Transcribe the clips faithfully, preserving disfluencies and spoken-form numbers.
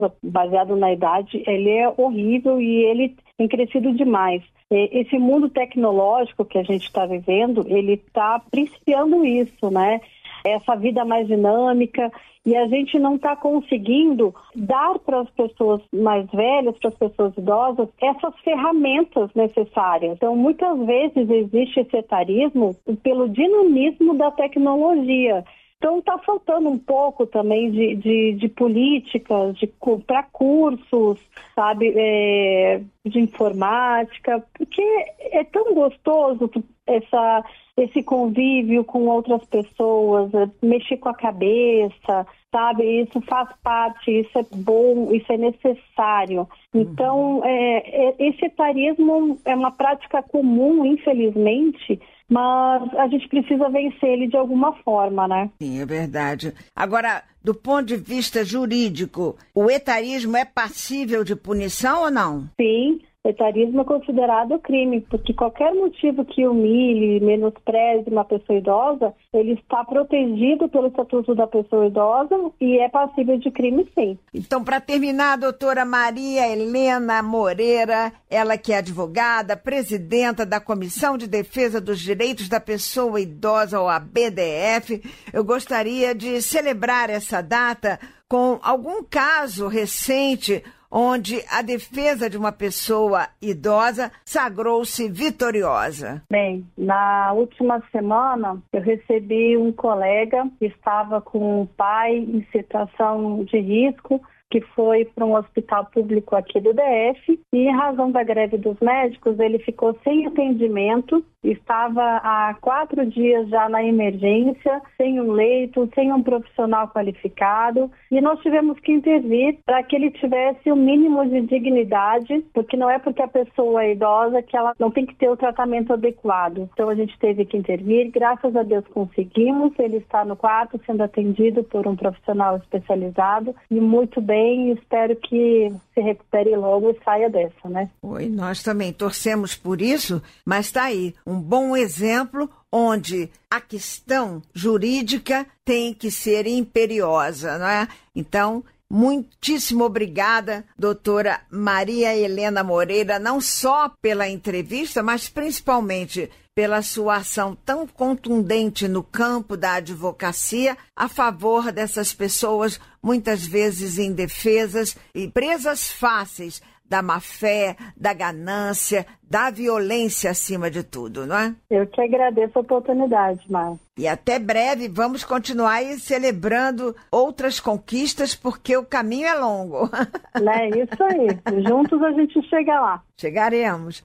baseado na idade, ele é horrível e ele tem crescido demais. Esse mundo tecnológico que a gente está vivendo, ele está principiando isso, né? Essa vida mais dinâmica, e a gente não está conseguindo dar para as pessoas mais velhas, para as pessoas idosas, essas ferramentas necessárias. Então, muitas vezes existe esse etarismo pelo dinamismo da tecnologia. Então, está faltando um pouco também de, de, de políticas, de, para cursos, sabe, é, de informática, porque é tão gostoso essa, esse convívio com outras pessoas, mexer com a cabeça, sabe, isso faz parte, isso é bom, isso é necessário. Então, uhum. é, é, esse etarismo é uma prática comum, infelizmente, mas a gente precisa vencer ele de alguma forma, né? Sim, é verdade. Agora, do ponto de vista jurídico, o etarismo é passível de punição ou não? Sim. Etarismo é considerado crime, porque qualquer motivo que humilhe, menospreze uma pessoa idosa, ele está protegido pelo Estatuto da Pessoa Idosa e é passível de crime, sim. Então, para terminar, a doutora Maria Helena Moreira, ela que é advogada, presidenta da Comissão de Defesa dos Direitos da Pessoa Idosa, ou a B D F, eu gostaria de celebrar essa data com algum caso recente onde a defesa de uma pessoa idosa sagrou-se vitoriosa. Bem, na última semana eu recebi um colega que estava com um pai em situação de risco, que foi para um hospital público aqui do D F, e em razão da greve dos médicos, ele ficou sem atendimento, estava há quatro dias já na emergência, sem um leito, sem um profissional qualificado, e nós tivemos que intervir para que ele tivesse o mínimo de dignidade, porque não é porque a pessoa é idosa que ela não tem que ter o tratamento adequado. Então a gente teve que intervir, graças a Deus conseguimos, ele está no quarto sendo atendido por um profissional especializado, e muito bem, espero que se recupere logo e saia dessa, né? Oi, nós também torcemos por isso, mas está aí um bom exemplo onde a questão jurídica tem que ser imperiosa, não é? Então, muitíssimo obrigada, doutora Maria Helena Moreira, não só pela entrevista, mas principalmente pela sua ação tão contundente no campo da advocacia a favor dessas pessoas, muitas vezes indefesas e presas fáceis da má-fé, da ganância, da violência acima de tudo, não é? Eu que agradeço a oportunidade, Mar. E até breve vamos continuar aí celebrando outras conquistas, porque o caminho é longo. É isso aí. Juntos a gente chega lá. Chegaremos.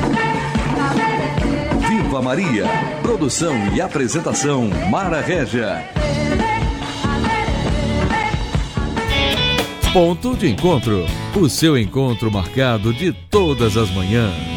Viva Maria! Produção e apresentação Mara Régia. Ponto de encontro. O seu encontro marcado de todas as manhãs.